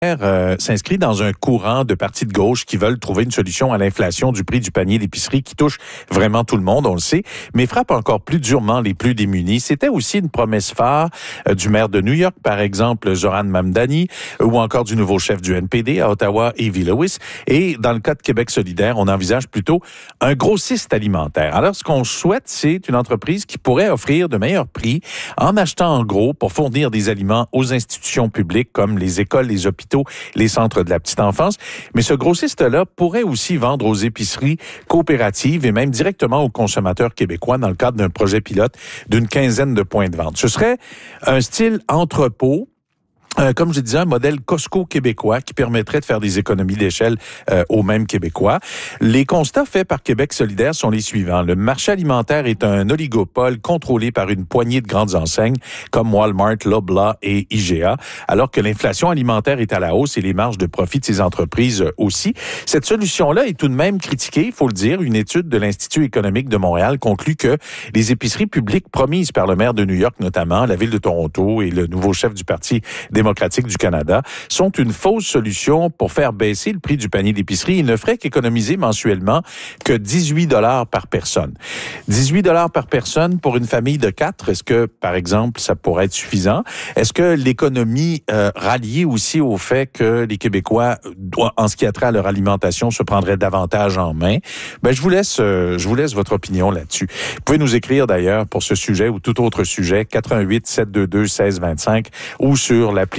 s'inscrit dans un courant de partis de gauche qui veulent trouver une solution à l'inflation du prix du panier d'épicerie qui touche vraiment tout le monde, on le sait, mais frappe encore plus durement les plus démunis. C'était aussi une promesse phare du maire de New York, par exemple, Zoran Mamdani, ou encore du nouveau chef du NPD à Ottawa, Avi Lewis. Et dans le cas de Québec solidaire, on envisage plutôt un grossiste alimentaire. Alors, ce qu'on souhaite, c'est une entreprise qui pourrait offrir de meilleurs prix en achetant en gros pour fournir des aliments aux institutions publiques comme les écoles, les hôpitaux, les centres de la petite enfance. Mais ce grossiste-là pourrait aussi vendre aux épiceries coopératives et même directement aux consommateurs québécois dans le cadre d'un projet pilote d'une 15aine de points de vente. Ce serait un style entrepôt. Comme je disais, un modèle Costco québécois qui permettrait de faire des économies d'échelle aux mêmes Québécois. Les constats faits par Québec solidaire sont les suivants. Le marché alimentaire est un oligopole contrôlé par une poignée de grandes enseignes comme Walmart, Loblaw et IGA, alors que l'inflation alimentaire est à la hausse et les marges de profit de ces entreprises aussi. Cette solution-là est tout de même critiquée, il faut le dire. Une étude de l'Institut économique de Montréal conclut que les épiceries publiques promises par le maire de New York notamment, la ville de Toronto et le nouveau chef du Parti démocratique du Canada, sont une fausse solution pour faire baisser le prix du panier d'épicerie. Ils ne feraient qu'économiser mensuellement que 18 $ par personne. 18 $ par personne pour une famille de 4, est-ce que, par exemple, ça pourrait être suffisant? Est-ce que l'économie ralliée aussi au fait que les Québécois, en ce qui a trait à leur alimentation, se prendraient davantage en main? Ben, je vous laisse votre opinion là-dessus. Vous pouvez nous écrire d'ailleurs pour ce sujet ou tout autre sujet, 88-722-1625 ou sur l'application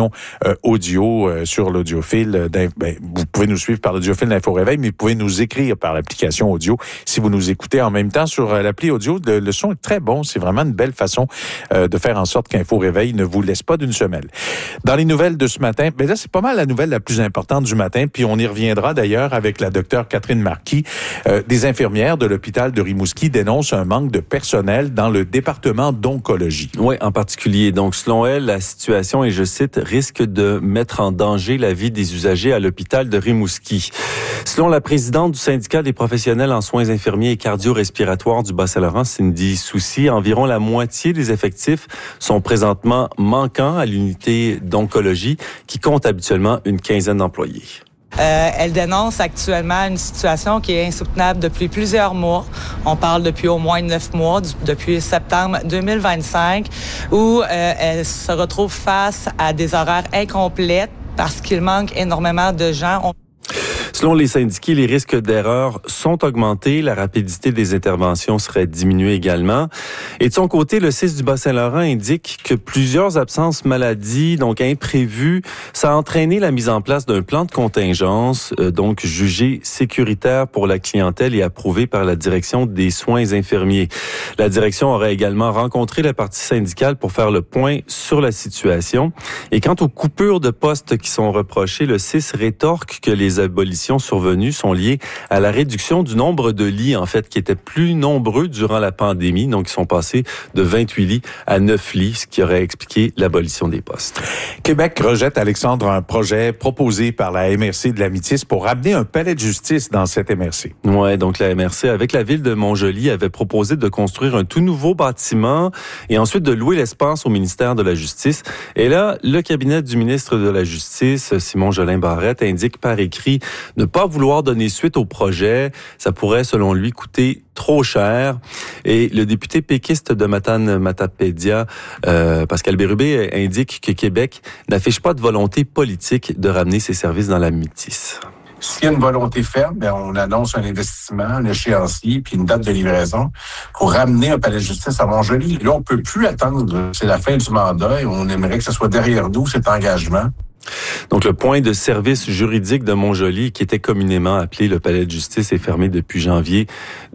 audio sur l'Audiophile. Vous pouvez nous suivre par l'Audiophile d'Info Réveil, mais vous pouvez nous écrire par l'application audio si vous nous écoutez en même temps sur l'appli audio. Le son est très bon. C'est vraiment une belle façon de faire en sorte qu'Info Réveil ne vous laisse pas d'une semelle. Dans les nouvelles de ce matin, ben là, c'est pas mal la nouvelle la plus importante du matin, puis on y reviendra d'ailleurs avec la docteure Catherine Marquis. Des infirmières de l'hôpital de Rimouski dénoncent un manque de personnel dans le département d'oncologie. Oui, en particulier. Donc, selon elle, la situation est, je cite, risque de mettre en danger la vie des usagers à l'hôpital de Rimouski. Selon la présidente du syndicat des professionnels en soins infirmiers et cardio-respiratoires du Bas-Saint-Laurent, Cindy Soucy, environ la moitié des effectifs sont présentement manquants à l'unité d'oncologie qui compte habituellement une 15aine d'employés. Elle dénonce actuellement une situation qui est insoutenable depuis plusieurs mois. On parle depuis au moins 9 mois, depuis septembre 2025, où elle se retrouve face à des horaires incomplets parce qu'il manque énormément de gens. Selon les syndiqués, les risques d'erreur sont augmentés. La rapidité des interventions serait diminuée également. Et de son côté, le CIS du Bas-Saint-Laurent indique que plusieurs absences maladies, donc imprévues, ça a entraîné la mise en place d'un plan de contingence, donc jugé sécuritaire pour la clientèle et approuvé par la direction des soins infirmiers. La direction aurait également rencontré la partie syndicale pour faire le point sur la situation. Et quant aux coupures de postes qui sont reprochées, le CIS rétorque que les abolitions survenues sont liées à la réduction du nombre de lits, en fait, qui étaient plus nombreux durant la pandémie. Donc, ils sont passés de 28 lits à 9 lits, ce qui aurait expliqué l'abolition des postes. Québec rejette, Alexandre, un projet proposé par la MRC de la Métis pour ramener un palais de justice dans cette MRC. Ouais, donc la MRC, avec la ville de Montjoly, avait proposé de construire un tout nouveau bâtiment et ensuite de louer l'espace au ministère de la Justice. Et là, le cabinet du ministre de la Justice, Simon Jolin-Barrette, indique par écrit ne pas vouloir donner suite au projet. Ça pourrait, selon lui, coûter trop cher. Et le député péquiste de Matane-Matapédia, Pascal Bérubé, indique que Québec n'affiche pas de volonté politique de ramener ses services dans la Métis. S'il y a une volonté ferme, bien, on annonce un investissement, un échéancier, puis une date de livraison pour ramener un palais de justice à Montjoly. Là, on peut plus attendre. C'est la fin du mandat et on aimerait que ce soit derrière nous, cet engagement. Donc, le point de service juridique de Montjoly, qui était communément appelé le palais de justice, est fermé depuis janvier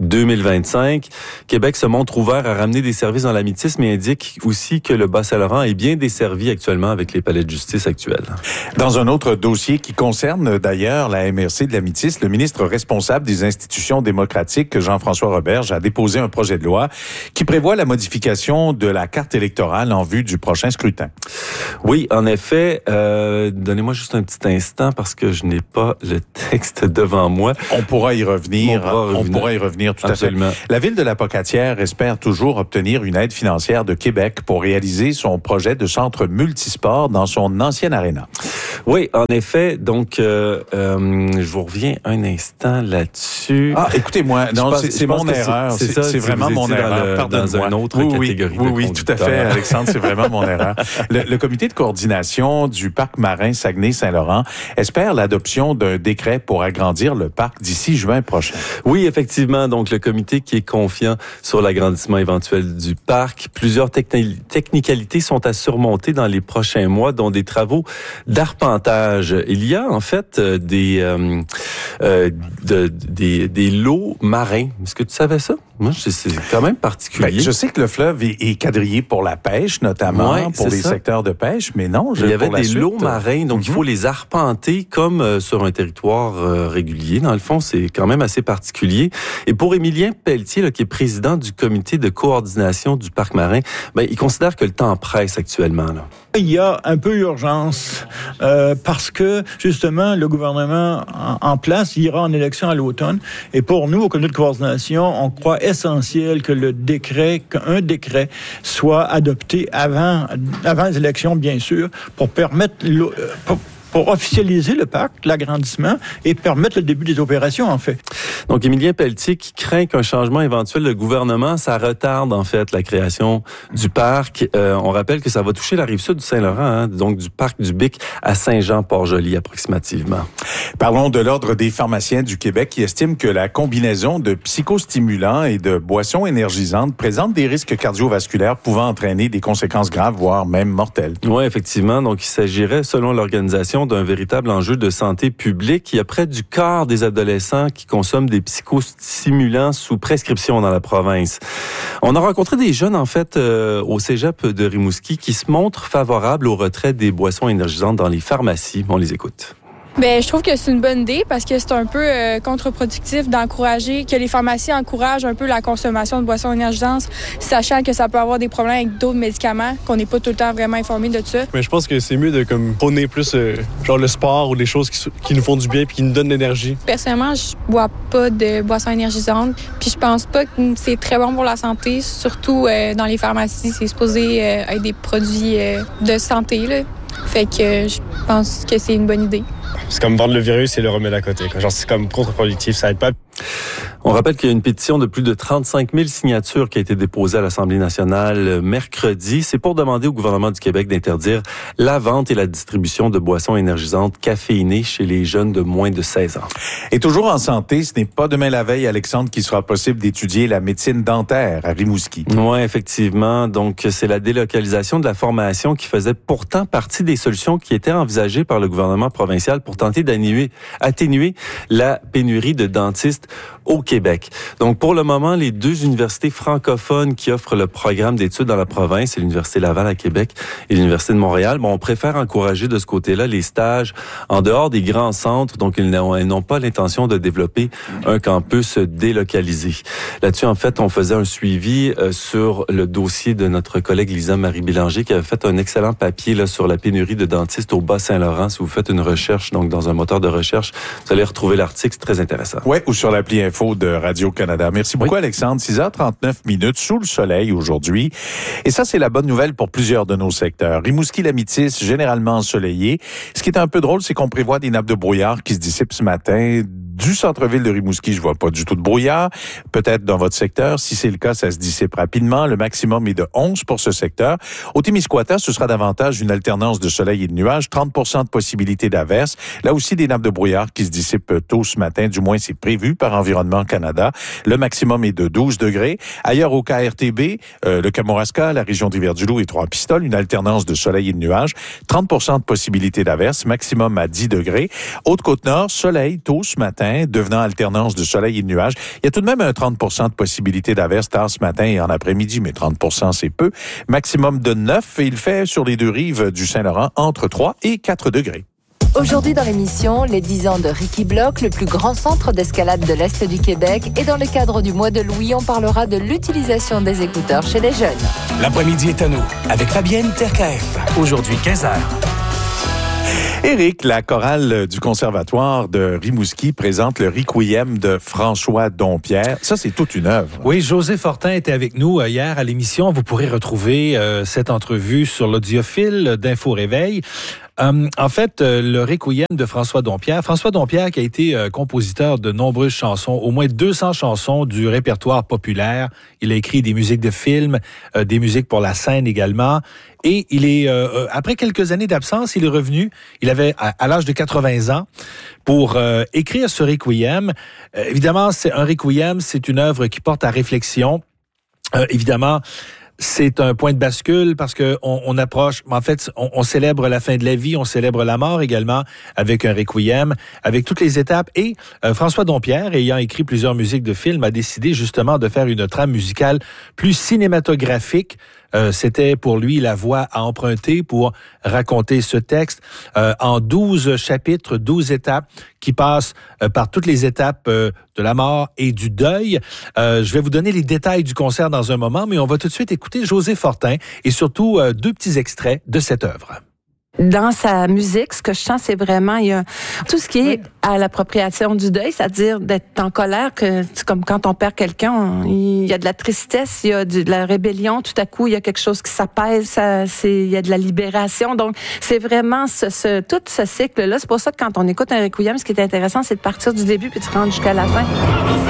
2025. Québec se montre ouvert à ramener des services dans la Métis, mais indique aussi que le Bas-Saint-Laurent est bien desservi actuellement avec les palais de justice actuels. Dans un autre dossier qui concerne d'ailleurs la MRC de la Métis, le ministre responsable des institutions démocratiques, Jean-François Roberge, a déposé un projet de loi qui prévoit la modification de la carte électorale en vue du prochain scrutin. Oui, en effet, donnez-moi Donnez-moi juste un petit instant parce que je n'ai pas le texte devant moi. On pourra y revenir. On pourra y revenir tout Absolument. à fait. La ville de la Pocatière espère toujours obtenir une aide financière de Québec pour réaliser son projet de centre multisport dans son ancienne aréna. Oui, en effet. Donc, je vous reviens un instant là-dessus. Ah, écoutez-moi, non, c'est mon erreur. C'est vraiment mon erreur. Pardonne-moi. Dans une autre catégorie. Oui, tout à fait, Alexandre, c'est vraiment mon erreur. Le comité de coordination du parc marin Saguenay-Saint-Laurent espère l'adoption d'un décret pour agrandir le parc d'ici juin prochain. Oui, effectivement. Donc, le comité qui est confiant sur l'agrandissement éventuel du parc. Plusieurs technicalités sont à surmonter dans les prochains mois, dont des travaux d'arpentage. Il y a, en fait, des lots marins. Est-ce que tu savais ça? Moi, c'est quand même particulier. Ben, je sais que le fleuve est quadrillé pour la pêche, notamment pour les secteurs de pêche, mais non. Il y avait des lots marins, donc il faut les arpenter comme sur un territoire régulier. Dans le fond, c'est quand même assez particulier. Et pour Émilien Pelletier, là, qui est président du comité de coordination du parc marin, ben, il considère que le temps presse actuellement. Là. Il y a un peu urgence parce que, justement, le gouvernement en place ira en élection à l'automne. Et pour nous, au comité de coordination, on croit essentiel que qu'un décret soit adopté avant les élections, bien sûr, pour permettre pour officialiser le parc, l'agrandissement, et permettre le début des opérations, en fait. Donc, Émilien Pelletier qui craint qu'un changement éventuel de gouvernement, ça retarde, en fait, la création du parc. On rappelle que ça va toucher la Rive-Sud du Saint-Laurent, donc du parc du Bic à Saint-Jean-Port-Joli, approximativement. Parlons de l'Ordre des pharmaciens du Québec qui estime que la combinaison de psychostimulants et de boissons énergisantes présente des risques cardiovasculaires pouvant entraîner des conséquences graves, voire même mortelles. Oui, effectivement. Donc, il s'agirait, selon l'organisation, d'un véritable enjeu de santé publique. Il y a près du quart des adolescents qui consomment des psychostimulants sous prescription dans la province. On a rencontré des jeunes, en fait, au cégep de Rimouski qui se montrent favorables au retrait des boissons énergisantes dans les pharmacies. On les écoute. Bien, je trouve que c'est une bonne idée parce que c'est un peu contre-productif d'encourager, que les pharmacies encouragent un peu la consommation de boissons énergisantes, sachant que ça peut avoir des problèmes avec d'autres médicaments, qu'on n'est pas tout le temps vraiment informé de ça. Mais je pense que c'est mieux de prôner plus genre le sport ou les choses qui nous font du bien puis qui nous donnent l'énergie. Personnellement, je bois pas de boissons énergisantes, puis je pense pas que c'est très bon pour la santé, surtout dans les pharmacies. C'est supposé être des produits de santé, là. Fait que je pense que c'est une bonne idée. C'est comme vendre le virus et le remettre à côté. Genre, c'est comme contre-productif, ça aide pas. On rappelle qu'il y a une pétition de plus de 35 000 signatures qui a été déposée à l'Assemblée nationale mercredi. C'est pour demander au gouvernement du Québec d'interdire la vente et la distribution de boissons énergisantes caféinées chez les jeunes de moins de 16 ans. Et toujours en santé, ce n'est pas demain la veille, Alexandre, qu'il sera possible d'étudier la médecine dentaire à Rimouski. Oui, effectivement. Donc, c'est la délocalisation de la formation qui faisait pourtant partie des solutions qui étaient envisagées par le gouvernement provincial pour tenter d'atténuer la pénurie de dentistes au Québec. Donc, pour le moment, les deux universités francophones qui offrent le programme d'études dans la province, c'est l'Université Laval à Québec et l'Université de Montréal, on préfère encourager de ce côté-là les stages en dehors des grands centres. Donc, elles n'ont pas l'intention de développer un campus délocalisé. Là-dessus, en fait, on faisait un suivi sur le dossier de notre collègue Lisa-Marie Bélanger qui avait fait un excellent papier là, sur la pénurie de dentistes au Bas-Saint-Laurent. Si vous faites une recherche, donc dans un moteur de recherche, vous allez retrouver l'article, c'est très intéressant. Oui, ou sur l'appli Info de Radio-Canada. Merci beaucoup, Alexandre. 6h39 sous le soleil aujourd'hui. Et ça, c'est la bonne nouvelle pour plusieurs de nos secteurs. Rimouski-Lamitis, généralement ensoleillé. Ce qui est un peu drôle, c'est qu'on prévoit des nappes de brouillard qui se dissipent ce matin. Du centre-ville de Rimouski, je vois pas du tout de brouillard. Peut-être dans votre secteur. Si c'est le cas, ça se dissipe rapidement. Le maximum est de 11 pour ce secteur. Au Témiscouata, ce sera davantage une alternance de soleil et de nuages. 30% de possibilité d'averse. Là aussi, des nappes de brouillard qui se dissipent tôt ce matin. Du moins, c'est prévu par Environnement Canada. Le maximum est de 12 degrés. Ailleurs au KRTB, le Kamouraska, la région de Rivière-du-Loup et Trois-Pistoles, une alternance de soleil et de nuages. 30% de possibilité d'averse. Maximum à 10 degrés. Haute-Côte-Nord, soleil tôt ce matin, devenant alternance de soleil et de nuages. Il y a tout de même un 30% de possibilité d'averse tard ce matin et en après-midi, mais 30% c'est peu. Maximum de 9 et il fait sur les deux rives du Saint-Laurent entre 3 et 4 degrés. Aujourd'hui dans l'émission, les 10 ans de Ricky Block, le plus grand centre d'escalade de l'Est du Québec. Et dans le cadre du mois de Louis, on parlera de l'utilisation des écouteurs chez les jeunes. L'après-midi est à nous, avec Fabienne Terkaef. Aujourd'hui, 15h. Éric, la chorale du Conservatoire de Rimouski présente le Requiem de François Dompierre. Ça, c'est toute une œuvre. Oui, José Fortin était avec nous hier à l'émission. Vous pourrez retrouver cette entrevue sur l'audiophile d'Info Réveil. En fait, le Requiem de François Dompierre. François Dompierre qui a été compositeur de nombreuses chansons, au moins 200 chansons du répertoire populaire. Il a écrit des musiques de films, des musiques pour la scène également. Et il est, après quelques années d'absence, il est revenu. Il avait, à l'âge de 80 ans, pour écrire ce Requiem. Évidemment, c'est un Requiem, c'est une œuvre qui porte à réflexion. Évidemment, c'est un point de bascule parce que on approche, en fait, on célèbre la fin de la vie, on célèbre la mort également avec un requiem, avec toutes les étapes. Et François Dompierre, ayant écrit plusieurs musiques de films, a décidé justement de faire une trame musicale plus cinématographique. C'était pour lui la voie à emprunter pour raconter ce texte en 12 chapitres, 12 étapes qui passent par toutes les étapes de la mort et du deuil. Je vais vous donner les détails du concert dans un moment, mais on va tout de suite écouter José Fortin et surtout 2 petits extraits de cette œuvre. Dans sa musique, ce que je sens, c'est vraiment il y a tout ce qui est à l'appropriation du deuil, c'est-à-dire d'être en colère, que c'est comme quand on perd quelqu'un, il y a de la tristesse, il y a de la rébellion, tout à coup il y a quelque chose qui s'apaise, il y a de la libération. Donc c'est vraiment tout ce cycle-là. C'est pour ça que quand on écoute un requiem, ce qui est intéressant, c'est de partir du début puis de se rendre jusqu'à la fin.